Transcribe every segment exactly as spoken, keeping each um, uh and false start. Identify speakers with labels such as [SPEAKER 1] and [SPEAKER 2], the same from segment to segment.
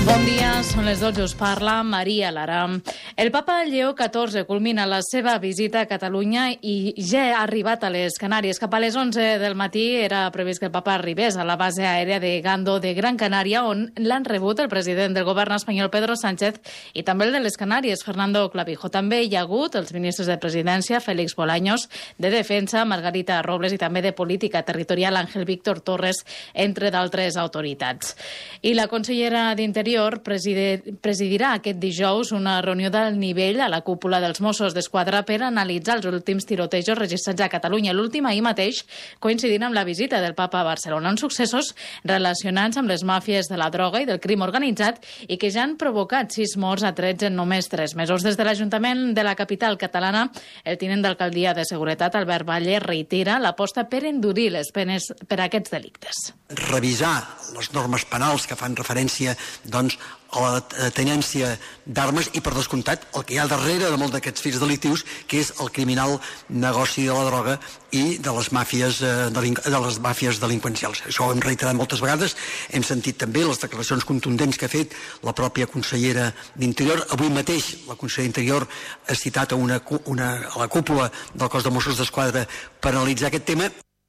[SPEAKER 1] Bon dia, són les dotze, us parla Maria Lara. El papa Lleó catorze culmina la seva visita a Catalunya i ja ha arribat a les Canàries. Cap a les onze del matí era previst que el papa arribés a la base aèria de Gando de Gran Canària, on l'han rebut el president del govern espanyol, Pedro Sánchez, i també el de les Canàries, Fernando Clavijo. També hi ha hagut els ministres de Presidència, Félix Bolaños, de Defensa, Margarita Robles, i també de Política Territorial, Ángel Víctor Torres, entre d'altres autoritats. I la consellera d'Interior presidirà aquest dijous una reunió d'alt nivell a la cúpula dels Mossos d'Esquadra per analitzar els últims tirotejos registrats a Catalunya. L'últim ahir mateix, coincidint amb la visita del papa a Barcelona, en successos relacionats amb les màfies de la droga i del crim organitzat i que ja han provocat sis morts a tretze en només tres mesos. Des de l'Ajuntament de la capital catalana, el tinent d'alcaldia de Seguretat, Albert Valle, reitera l'aposta per endurir les penes per a aquests delictes.
[SPEAKER 2] Revisar les normes penals que fan referència doncs, a la tenència d'armes i, per descomptat, el que hi ha darrere de molts d'aquests fets delictius, que és el criminal negoci de la droga i de les màfies, de les màfies delinqüencials. Això ho hem reiterat moltes vegades, hem sentit també les declaracions contundents que ha fet la pròpia consellera d'Interior. Avui mateix la consellera d'Interior ha citat a, una, una, a la cúpula del cos de Mossos d'Esquadra per analitzar aquest tema.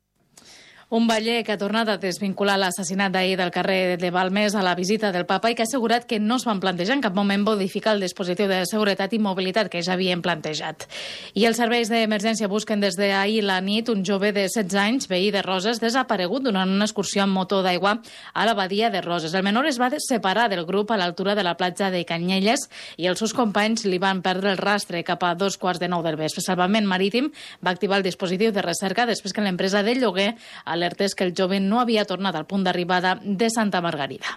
[SPEAKER 1] Un baller que ha tornat a desvincular l'assassinat d'ahir del carrer de Balmes a la visita del papa i que ha assegurat que no es van plantejar en cap moment modificar el dispositiu de seguretat i mobilitat que ja havien plantejat. I els serveis d'emergència busquen des d'ahir la nit un jove de setze anys, veí de Roses, desaparegut durant una excursió amb motor d'aigua a la badia de Roses. El menor es va separar del grup a l'altura de la platja de Canyelles i els seus companys li van perdre el rastre cap a dos quarts de nou del vespre. Salvament Marítim va activar el dispositiu de recerca després que l'empresa de lloguer alertés que el jove no havia tornat al punt d'arribada de Santa Margarida.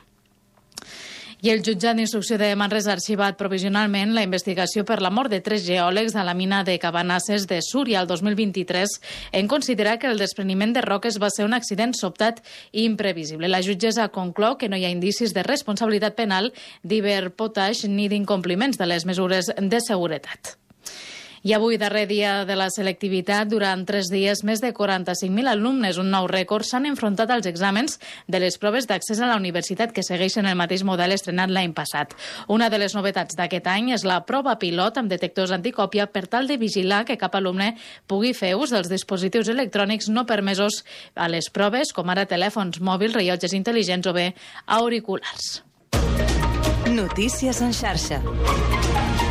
[SPEAKER 1] I el jutjat d'instrucció de Manresa ha arxivat provisionalment la investigació per la mort de tres geòlegs a la mina de Cabanasses de Súria el dos mil vint-i-tres en considerar que el despreniment de roques va ser un accident sobtat i imprevisible. La jutgessa conclou que no hi ha indicis de responsabilitat penal d'hiperpotash ni d'incompliments de les mesures de seguretat. I avui, darrer dia de la selectivitat, durant tres dies, més de quaranta-cinc mil alumnes, un nou rècord, s'han enfrontat als exàmens de les proves d'accés a la universitat que segueixen el mateix model estrenat l'any passat. Una de les novetats d'aquest any és la prova pilot amb detectors anticòpia per tal de vigilar que cap alumne pugui fer ús dels dispositius electrònics no permesos a les proves, com ara telèfons mòbils, rellotges intel·ligents o bé auriculars.
[SPEAKER 3] Notícies en xarxa.